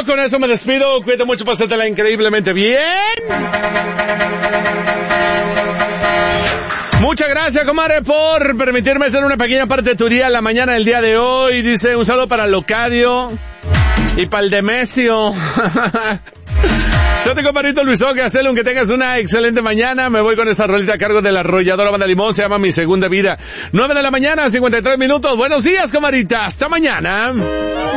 con eso me despido. Cuídate mucho, pásatela increíblemente bien. Muchas gracias, comadre, por permitirme hacer una pequeña parte de tu día, la mañana del día de hoy. Dice, un saludo para Locadio y para el Demesio. Soy tu compadrito Luis Gastelum, que tengas una excelente mañana. Me voy con esta rolita a cargo de la arrolladora Banda Limón, se llama Mi Segunda Vida. 9 de la mañana, 53 minutos. Buenos días, comadrita. Hasta mañana.